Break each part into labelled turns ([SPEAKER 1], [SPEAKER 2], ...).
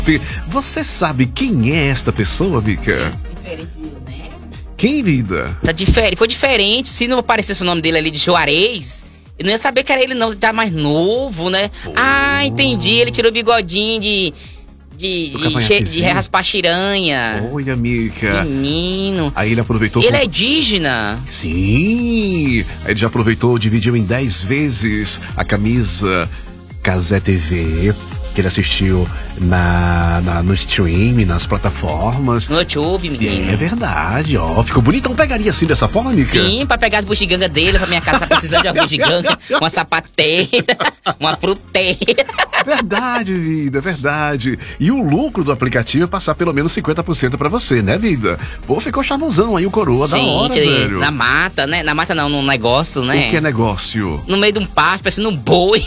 [SPEAKER 1] Você sabe quem é esta pessoa, Mica?
[SPEAKER 2] Diferente, né?
[SPEAKER 1] Quem, vida?
[SPEAKER 2] Foi diferente. Se não aparecesse o nome dele ali de Juarez, eu não ia saber que era ele, não. Ele tá mais novo, né? Ah, entendi. Ele tirou o bigodinho de raspar chiranha.
[SPEAKER 1] Olha, Mica.
[SPEAKER 2] Menino.
[SPEAKER 1] Aí ele aproveitou.
[SPEAKER 2] Ele é indígena?
[SPEAKER 1] Sim. Aí ele já aproveitou, dividiu em 10 vezes a camisa Cazé TV, que ele assistiu no stream, nas plataformas.
[SPEAKER 2] No YouTube, menino.
[SPEAKER 1] É verdade, ó. Ficou bonitão. Pegaria assim dessa forma, Mica?
[SPEAKER 2] Sim, pra pegar as bugigangas dele, pra minha casa tá precisando de uma bugiganga, uma sapateira, uma fruteira.
[SPEAKER 1] Verdade, vida, verdade. E o lucro do aplicativo é passar pelo menos 50% pra você, né, vida? Pô, ficou charmosão aí o coroa.
[SPEAKER 2] Sim,
[SPEAKER 1] da hora, velho.
[SPEAKER 2] Na mata, né? Na mata não, num negócio, né?
[SPEAKER 1] O que é negócio?
[SPEAKER 2] No meio de um pasto, parecendo um boi.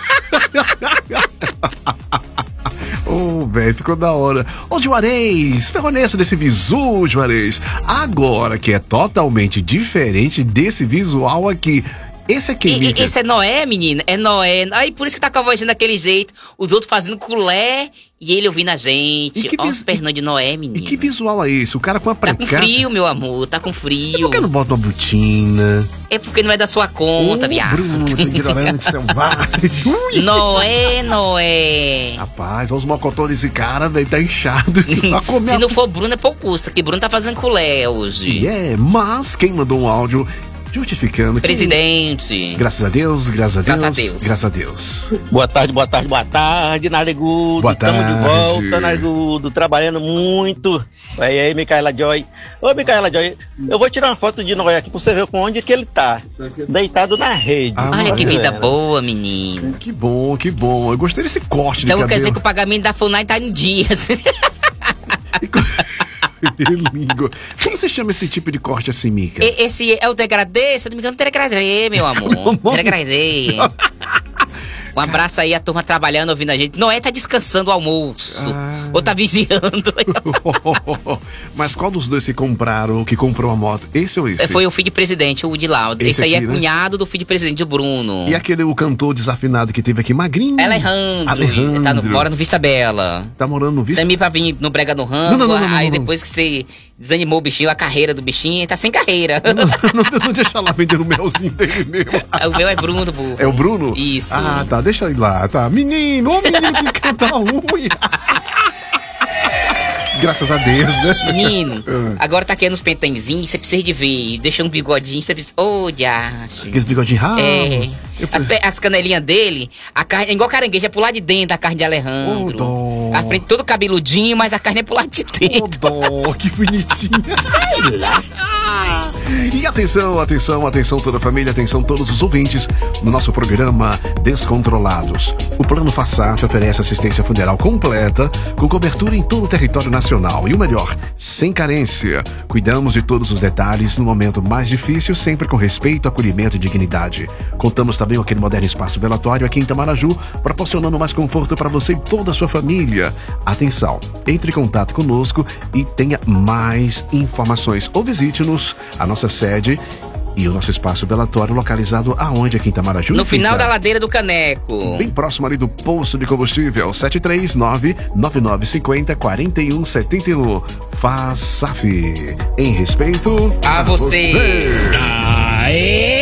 [SPEAKER 1] Ô, velho, ficou da hora. Ô, Juarez, permaneça nesse visu, Juarez. Agora que é totalmente diferente desse visual aqui. Esse aqui, Mica.
[SPEAKER 2] Esse é Noé, menina? É Noé. Aí por isso que tá com a vozinha daquele jeito. Os outros fazendo culé e ele ouvindo a gente. Ó, os pernão de Noé, menina.
[SPEAKER 1] E que visual é esse? O cara com a
[SPEAKER 2] Tá com frio, meu amor. Tá com frio.
[SPEAKER 1] Por que não bota uma botina?
[SPEAKER 2] É porque não é da sua conta, viado.
[SPEAKER 1] Bruto, ignorante, selvagem.
[SPEAKER 2] Noé.
[SPEAKER 1] Rapaz, olha os mocotones desse cara, velho, tá inchado.
[SPEAKER 2] Se não for Bruno, é pouco custa, que Bruno tá fazendo culé hoje.
[SPEAKER 1] Mas quem mandou um áudio justificando.
[SPEAKER 2] Presidente.
[SPEAKER 1] Graças a Deus, graças a Deus.
[SPEAKER 2] Graças a Deus.
[SPEAKER 1] Graças a Deus.
[SPEAKER 3] Boa tarde, Narigudo.
[SPEAKER 1] Boa tarde.
[SPEAKER 3] Estamos de volta, Narigudo, trabalhando muito. Aí, Micaela Joy. Ô, Micaela Joy, eu vou tirar uma foto de Noé aqui pra você ver com onde que ele tá. Deitado na rede.
[SPEAKER 2] Olha que vida boa, menino.
[SPEAKER 1] Que bom, que bom. Eu gostei desse corte
[SPEAKER 2] então
[SPEAKER 1] de cabelo.
[SPEAKER 2] Quer dizer que o pagamento da FUNAI tá em dias.
[SPEAKER 1] Língua. Como você chama esse tipo de corte assim, Mica?
[SPEAKER 2] Esse é o degradê? Se eu não me engano, degradê, meu amor. Degradê. Um abraço aí a turma trabalhando, ouvindo a gente. Noé tá descansando o almoço. Ou tá vigiando.
[SPEAKER 1] Mas qual dos dois que compraram, que comprou a moto? Esse ou esse?
[SPEAKER 2] Foi o filho de presidente, o de lá. Esse aí
[SPEAKER 1] aqui,
[SPEAKER 2] é cunhado do filho de presidente, o Bruno.
[SPEAKER 1] E aquele, o cantor desafinado que teve aqui, magrinho?
[SPEAKER 2] Alejandro. Mora no Vista Bela.
[SPEAKER 1] Tá morando no Vista?
[SPEAKER 2] Você me pra vir no Brega no Rango, aí depois que você desanimou o bichinho, a carreira do bichinho, ele tá sem carreira.
[SPEAKER 1] Não deixa lá vendendo o melzinho dele mesmo.
[SPEAKER 2] O meu é Bruno, burro.
[SPEAKER 1] É o Bruno?
[SPEAKER 2] Isso.
[SPEAKER 1] Ah, tá, deixa ele lá, tá. Menino, ô menino que canta unha. Graças a Deus, né?
[SPEAKER 2] Menino, agora tá querendo uns pentenzinhos, você precisa de ver. Deixa um bigodinho, você precisa... Ô, diacho.
[SPEAKER 1] Aqueles bigodinhos raros.
[SPEAKER 2] É. As canelinhas dele, a carne é igual caranguejo, é pro lado de dentro da carne de Alejandro. A frente todo cabeludinho, mas a carne é pro lado de dentro.
[SPEAKER 1] Que bonitinha.
[SPEAKER 2] Sei lá.
[SPEAKER 1] E atenção toda a família, atenção todos os ouvintes no nosso programa Descontrolados. O Plano Façaf oferece assistência funeral completa, com cobertura em todo o território nacional e o melhor, sem carência. Cuidamos de todos os detalhes no momento mais difícil, sempre com respeito, acolhimento e dignidade. Contamos também com aquele moderno espaço velatório aqui em Itamaraju, proporcionando mais conforto para você e toda a sua família. Atenção, entre em contato conosco e tenha mais informações ou visite-nos a nossa sede e o nosso espaço velatório localizado aonde aqui em Itamaraju?
[SPEAKER 2] No final da ladeira do Caneco.
[SPEAKER 1] Bem próximo ali do posto de combustível, 739-9950-4171. Façaf, em respeito
[SPEAKER 2] a você. Aê!